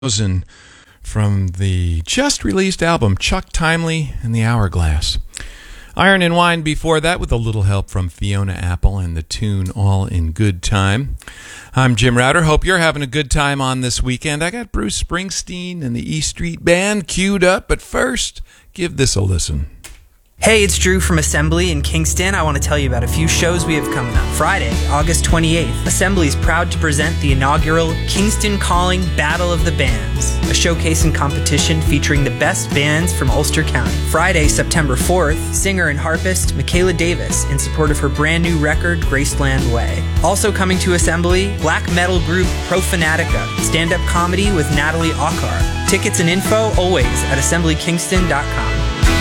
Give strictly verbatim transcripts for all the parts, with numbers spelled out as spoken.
And from the just-released album Chuck Timely and the Hourglass. Iron and Wine before that with a little help from Fiona Apple and the tune All in Good Time. I'm Jim Router. Hope you're having a good time on this weekend. I got Bruce Springsteen and the E Street Band queued up, but first, give this a listen. Hey, it's Drew from Assembly in Kingston. I want to tell you about a few shows we have coming up. Friday, August twenty-eighth, Assembly is proud to present the inaugural Kingston Calling Battle of the Bands, a showcase and competition featuring the best bands from Ulster County. Friday, September fourth, singer and harpist Michaela Davis in support of her brand new record, Graceland Way. Also coming to Assembly, black metal group Profanatica, stand-up comedy with Natalie Ockar. Tickets and info always at assembly kingston dot com.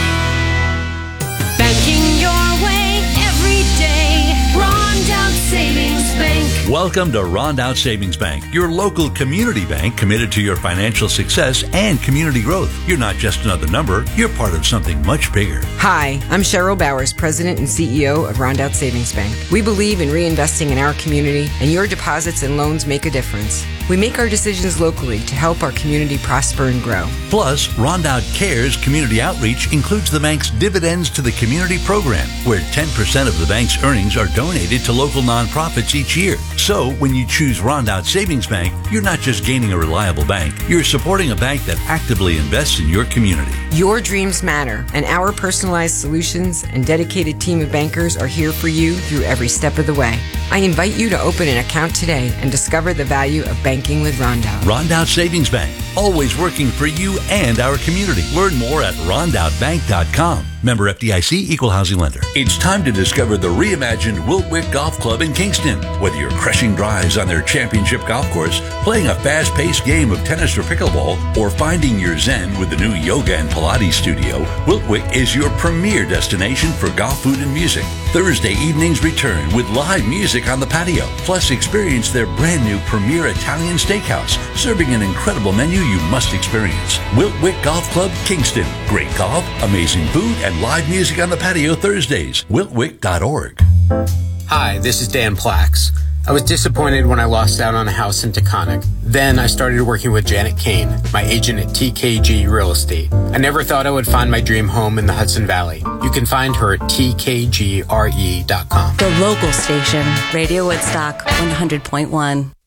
Banking your way every day. Rondout Savings Bank. Welcome to Rondout Savings Bank, your local community bank committed to your financial success and community growth. You're not just another number, you're part of something much bigger. Hi, I'm Cheryl Bowers, President and C E O of Rondout Savings Bank. We believe in reinvesting in our community, and your deposits and loans make a difference. We make our decisions locally to help our community prosper and grow. Plus, Rondout Cares community outreach includes the bank's Dividends to the Community program, where ten percent of the bank's earnings are donated to local nonprofits each year. So, when you choose Rondout Savings Bank, you're not just gaining a reliable bank, you're supporting a bank that actively invests in your community. Your dreams matter, and our personalized solutions and dedicated team of bankers are here for you through every step of the way. I invite you to open an account today and discover the value of banking with Rondout. Rondout Savings Bank, always working for you and our community. Learn more at rondout bank dot com. Member F D I C, Equal Housing Lender. It's time to discover the reimagined Wiltwyck Golf Club in Kingston. Whether you're crushing drives on their championship golf course, playing a fast-paced game of tennis or pickleball, or finding your zen with the new yoga and Pilates studio, Wiltwyck is your premier destination for golf, food, and music. Thursday evenings return with live music on the patio. Plus, experience their brand new premier Italian steakhouse, serving an incredible menu you must experience. Wiltwyck Golf Club, Kingston. Great golf, amazing food, and live music on the patio Thursdays. Wiltwyck dot org. Hi, this is Dan Plax. I was disappointed when I lost out on a house in Taconic. Then I started working with Janet Kane, my agent at T K G Real Estate. I never thought I would find my dream home in the Hudson Valley. You can find her at T K G R E dot com. The local station, Radio Woodstock one hundred point one.